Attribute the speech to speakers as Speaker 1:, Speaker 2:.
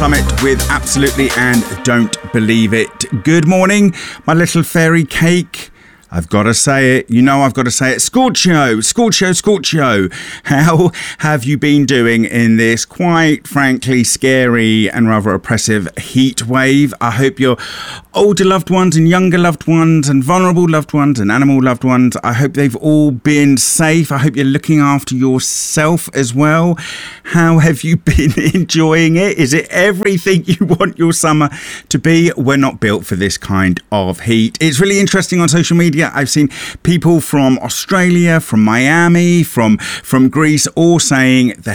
Speaker 1: Summit with Absolutely and Don't Believe It. Good morning, my little fairy cake. I've got to say it. You know I've got to say it. Scorchio. How have you been doing in this quite frankly scary and rather oppressive heat wave? I hope your older loved ones and younger loved ones and vulnerable loved ones and animal loved ones, I hope they've all been safe. I hope you're looking after yourself as well. How have you been enjoying it? Is it everything you want your summer to be? We're not built for this kind of heat. It's really interesting on social media. I've seen people from Australia, from Miami, from Greece, all saying the